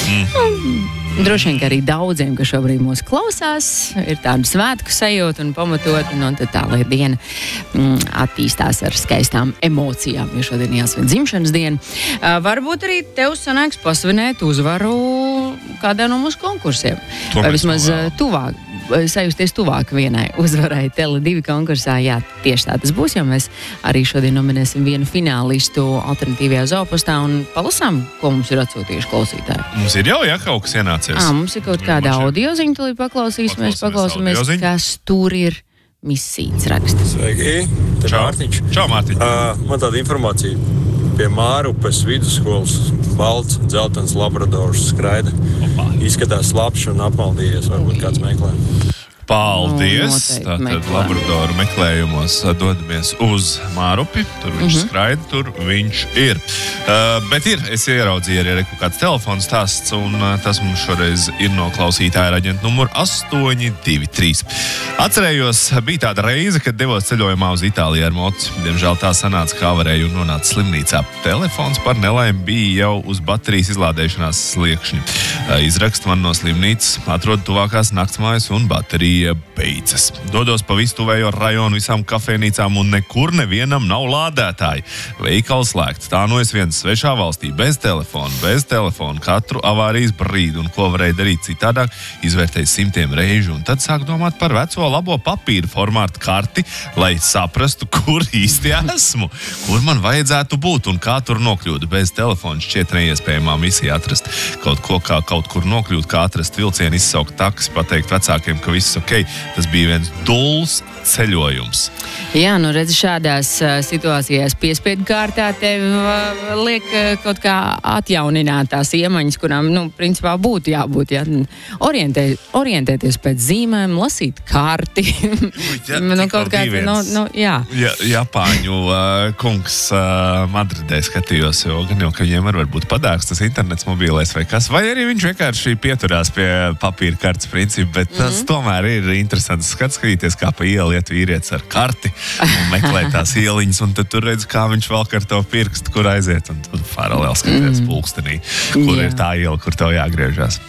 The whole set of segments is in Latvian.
Droši vien, ka arī daudziem, kas šobrīd mūs klausās, ir tāda svētku sajūta un pamatot, un tad tā, lai diena attīstās ar skaistām emocijām, jo šodien jāsvin dzimšanas diena. Varbūt arī tev sanāks pasvinēt uzvaru kādā no mūsu konkursiem. Vai vismaz tuvāk. Sajusties tuvāk vienai uzvarai Tele2 konkursā. Jā, tieši tā tas būs, jo mēs arī šodien nominēsim vienu finālistu alternatīvajā Zopostā un palasām, ko mums ir atsūtījuši klausītāji. Mums ir jau, kaut kas ienācies. Mums ir kaut kāda audioziņa, tūlīt paklausīsimies, kas tur ir misīts raksts. Sveiki, te Mārtiņš. Čau, Mārtiņ. Man tāda informācija. Pie Mārupes vidusskolas balts, dzeltens labradors skraida. Izskatās slapš un apmaldījies. Varbūt kāds meklē. Paldies! Tātad labradoru meklējumos dodamies uz Mārupi. Tur viņš skraida, tur viņš ir. Bet es ieraudzīju arī kāds telefons stāsts, un tas mums šoreiz ir no klausītāja aģenta numuru 823. Atcerējos, bija tāda reize, kad devos ceļojumā uz Itāliju ar moci. Diemžēl tā sanāca, kā varēju un nonāca slimnīcā. Telefons par nelaimi bija jau uz baterijas izlādēšanās sliekšņa. Izrakst man no slimnīcas, atrodu tuvākās naktsmājas un baterija beidzas. Dodos pa visu tuvējo rajonu, visām kafejnīcām un nekur nevienam nav lādētāji. Veikals slēgts. Tā nu es viens svešā valstī, bez telefona, katru avārijas brīdi un ko varēja darīt citādāk, izvērtēju simtiem reižu un tad sāk domāt par veco labo papīra formātu karti, lai saprastu, kur īsti esmu, kur man vajadzētu būt un kā tur nokļūt. Bez telefona šķiet neiespējamā misija atrast kaut ko, kā kaut kur nokļūt, kā atrast vilcienu, izsaukt taksi, pateikt vecākiem, ka viss ok. Tas bija viens dulls ceļojums. Jā, nu redzi, šādās situācijās piespiedu kārtā tev liek kaut kā atjaunināt tās iemaņas, kurām, principā būtu jābūt, orientēties pēc zīmēm, lasīt karti. Kaut kādi, jā. Japāņu kungs Madridē skatījos, jo gan jau, ka viņiem var būt padārgs tas internets mobilais vai kas, vai arī viņš vienkārši pieturās pie papīra kartes principu, bet tas tomēr ir interesants skatīties, kā pa ielu iet vīrietis ar karti un meklē tās ieliņas, un tad tur redz, kā viņš velk ar to pirkstu, kur aiziet, un tad paralēli skaties pulkstenī, kur ir tā iela, kur tev jāgriežās.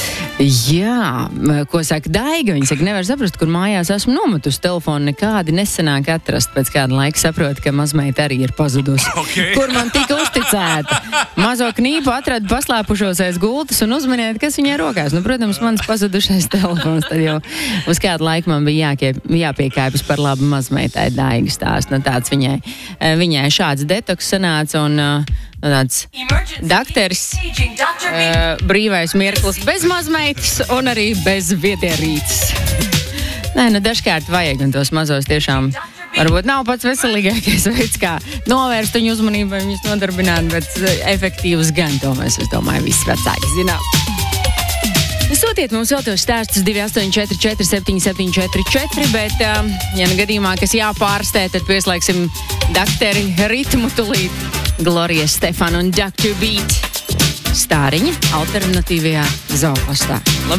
Jā, ko saka Daiga? Viņa saka, nevar saprast, kur mājās esmu nometusi telefonu, nekādi nesanāk atrast. Pēc kāda laika saprot, ka mazmeita arī ir pazudusi. Okay. Kur man tika uzticēta. Mazo knīpu atradu paslēpušos aiz gultas un uzminiet, kas viņai rokās. Protams, mans pazudušais telefons. Tad jau uz kādu laiku man bija jāpiekāpjas par labu mazmeitai Daiga stāstu. Tāds viņai šāds detoks sanāca un tāds dakteris, brīvais mirklis bez mazmeitas un arī bez viedierītes. Dažkārt vajag, un tos mazos tiešām varbūt nav pats veselīgākais veids, kā novērst viņu uzmanību vai viņus nodarbināt, bet efektīvs gan to mēs, es domāju, visi vecāki zinām. Sūtiet mums vēl tos stāstus 2844 7744, bet, ja gadījumā, kas jāpārstē, tad pieslēgsim dakteri ritmu tulīt. Gloria Stefan un Dr. Beat. Stāriņa alternatīvajā Zopostā.